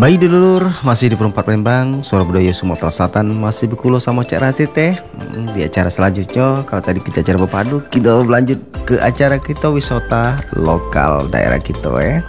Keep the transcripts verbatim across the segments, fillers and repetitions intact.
Baik dulur, masih di Perempat Palembang, Suara Budaya Sumatera Selatan, masih berkulo sama Cak Rasid teh. Hmm, Di acara selanjutnya, kalau tadi kita acara berpadu, kita berlanjut ke acara kita wisata lokal daerah kita ya.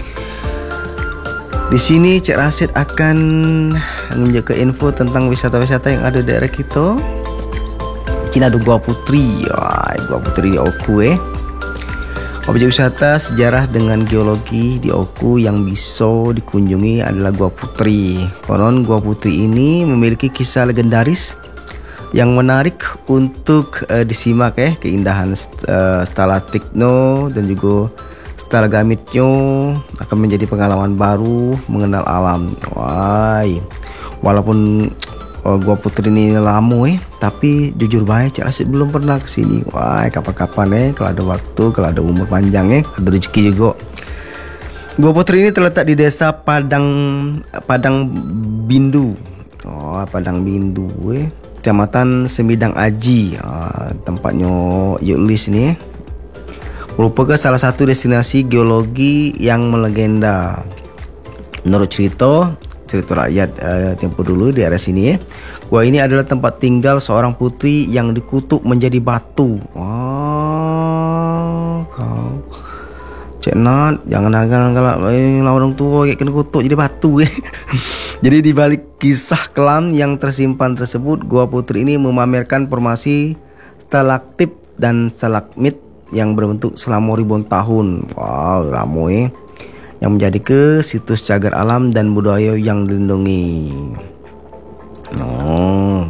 Di sini Cak Rasid akan menunjukkan info tentang wisata-wisata yang ada di daerah kita. Cina ada Gua Putri, wah, Gua Putri di Oku eh. Objek wisata sejarah dengan geologi di Oku yang bisa dikunjungi adalah Gua Putri. Konon Gua Putri ini memiliki kisah legendaris yang menarik untuk uh, disimak ya, keindahan uh, stalaktikno dan juga stalagamitnya akan menjadi pengalaman baru mengenal alam. Wah, walaupun uh, Gua Putri ini lama eh, tapi jujur baik Cak Rasid belum pernah kesini. Wah, kapan-kapan eh, kalau ada waktu, kalau ada umur panjang eh, ada rezeki juga. Gua Putri ini terletak di desa Padang Padang Bindu. Oh, Padang Bindu eh, Kecamatan Semidang Aji. Oh, tempatnya Yuklis ini eh. Merupakan salah satu destinasi geologi yang melegenda. Menurut cerita cerita rakyat uh, tempo dulu di area sini ya. Gua ini adalah tempat tinggal seorang putri yang dikutuk menjadi batu. Wah, kau Cek Nat, jangan agak galak eh, orang tua kayak kena kutuk jadi batu eh. Jadi di balik kisah kelam yang tersimpan tersebut, Gua Putri ini memamerkan formasi stalaktit dan stalagmit yang berbentuk selama ribuan tahun. Wow, lama eh. Yang menjadi ke situs cagar alam dan budaya yang dilindungi. Oh.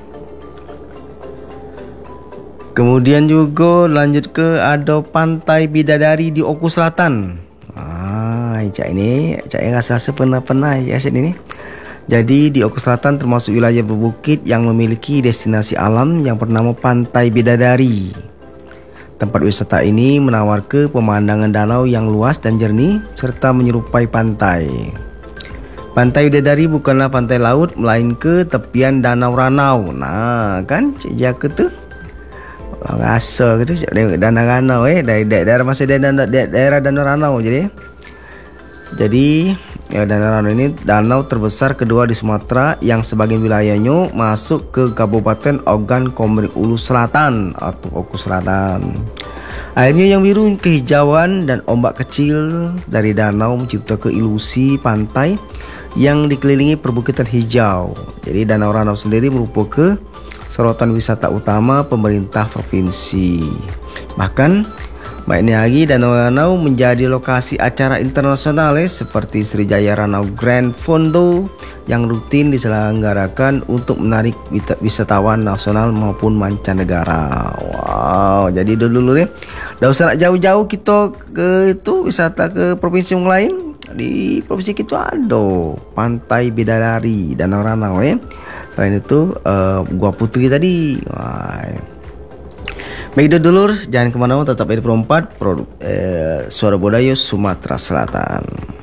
Kemudian juga lanjut ke ada Pantai Bidadari di Oku Selatan. Ah, cak ini, cak rasa-rasa pernah-pernah ya aset ini. Jadi di Oku Selatan termasuk wilayah berbukit yang memiliki destinasi alam yang bernama Pantai Bidadari. Tempat wisata ini menawarkan pemandangan danau yang luas dan jernih serta menyerupai pantai. Pantai Bidadari bukanlah pantai laut melainkan tepian danau Ranau. Nah, kan cik jaka tu rasa gitu danau Ranau eh dari daerah masa daerah, daerah danau Ranau jadi. Jadi ya, danau Ranau ini danau terbesar kedua di Sumatera yang sebagian wilayahnya masuk ke Kabupaten Ogan Komering Ulu Selatan atau Oku Selatan. Airnya yang biru kehijauan dan ombak kecil dari danau menciptakan ilusi pantai yang dikelilingi perbukitan hijau. Jadi Danau Ranau sendiri merupakan sorotan wisata utama pemerintah provinsi. Bahkan Baiknya lagi, Danau Ranau menjadi lokasi acara internasional eh, seperti Sriwijaya Ranau Grand Fondo yang rutin diselenggarakan untuk menarik wisatawan nasional maupun mancanegara. Wow, jadi dulu deh, dah usah nak jauh-jauh kita ke itu wisata ke provinsi yang lain. Di provinsi kita ada Pantai Bidadari, Danau Ranau eh. Selain itu uh, Gua Putri tadi. Wah. Baik dulur, jangan kemana-mana, tetap di Perempat, produk eh, Suara Budaya Sumatera Selatan.